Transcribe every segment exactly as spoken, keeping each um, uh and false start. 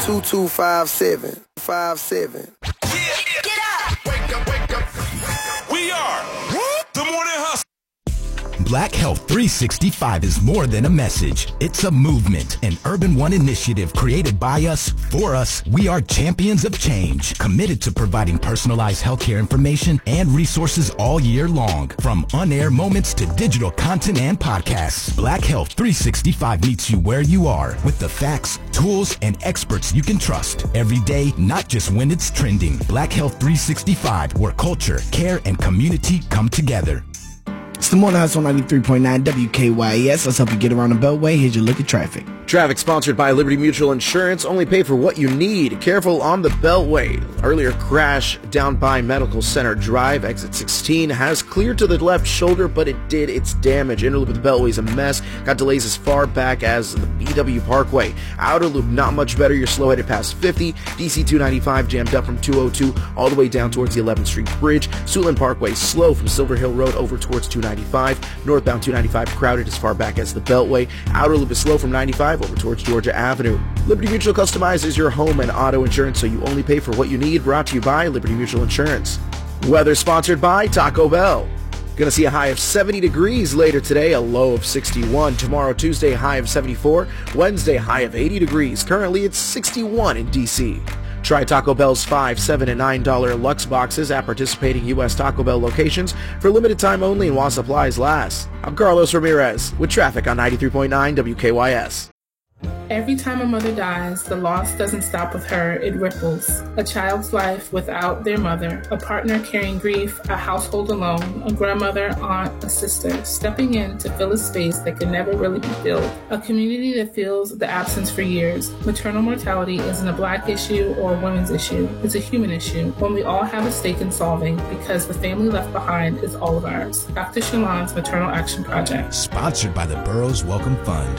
two two five seven five seven. Yeah, yeah. Get up! Wake up, wake up. We are the Morning Hustle. Black Health three sixty-five is more than a message. It's a movement, an Urban One initiative created by us, for us. We are champions of change, committed to providing personalized healthcare information and resources all year long. From on-air moments to digital content and podcasts, Black Health three sixty-five meets you where you are with the facts, tools, and experts you can trust every day, not just when it's trending. Black Health three sixty-five, where culture, care, and community come together. It's the Morning Hustle ninety-three point nine W K Y S. Let's help you get around the Beltway. Here's your look at traffic. Traffic sponsored by Liberty Mutual Insurance. Only pay for what you need. Careful on the Beltway. Earlier crash down by Medical Center Drive. Exit sixteen has cleared to the left shoulder, but it did its damage. Inner loop of the Beltway is a mess. Got delays as far back as the B W Parkway. Outer loop, not much better. You're slow headed past fifty. D C two ninety-five jammed up from two oh two all the way down towards the eleventh Street Bridge. Suitland Parkway slow from Silver Hill Road over towards two ninety-five. Northbound two ninety-five crowded as far back as the Beltway. Outer loop is slow from ninety-five over towards Georgia Avenue. Liberty Mutual customizes your home and auto insurance so you only pay for what you need. Brought to you by Liberty Mutual Insurance. Weather sponsored by Taco Bell. Gonna see a high of seventy degrees later today, a low of sixty-one. Tomorrow, Tuesday, high of seventy-four. Wednesday, high of eighty degrees. Currently, it's sixty-one in D C. Try Taco Bell's five, seven, and nine dollar Lux boxes at participating U S Taco Bell locations for limited time only and while supplies last. I'm Carlos Ramirez with traffic on ninety-three point nine W K Y S. Every time a mother dies, the loss doesn't stop with her, it ripples. A child's life without their mother, a partner carrying grief, a household alone, a grandmother, aunt, a sister, stepping in to fill a space that can never really be filled. A community that feels the absence for years. Maternal mortality isn't a Black issue or a women's issue. It's a human issue, one we all have a stake in solving because the family left behind is all of ours. Doctor Shalon's Maternal Action Project. Sponsored by the Burroughs Welcome Fund.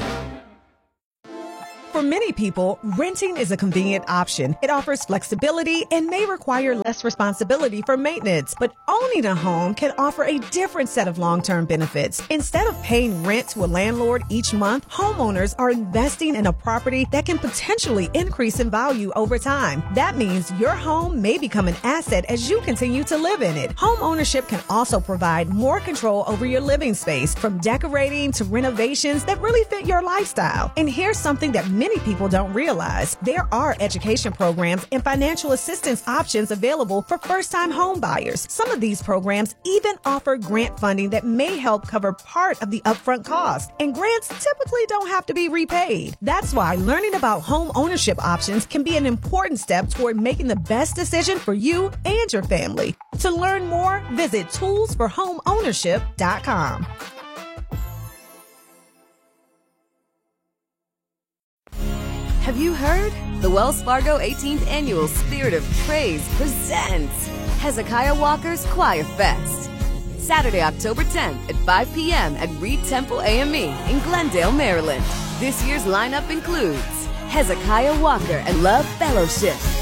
For many people, renting is a convenient option. It offers flexibility and may require less responsibility for maintenance. But owning a home can offer a different set of long-term benefits. Instead of paying rent to a landlord each month, homeowners are investing in a property that can potentially increase in value over time. That means your home may become an asset as you continue to live in it. Home ownership can also provide more control over your living space, from decorating to renovations that really fit your lifestyle. And here's something that many people don't realize. There are education programs and financial assistance options available for first-time home buyers. Some of these programs even offer grant funding that may help cover part of the upfront cost. And grants typically don't have to be repaid. That's why learning about home ownership options can be an important step toward making the best decision for you and your family. To learn more, visit tools for home ownership dot com. Have you heard? The Wells Fargo eighteenth Annual Spirit of Praise presents Hezekiah Walker's Choir Fest. Saturday, October tenth at five p.m. at Reed Temple A M E in Glendale, Maryland. This year's lineup includes Hezekiah Walker and Love Fellowship,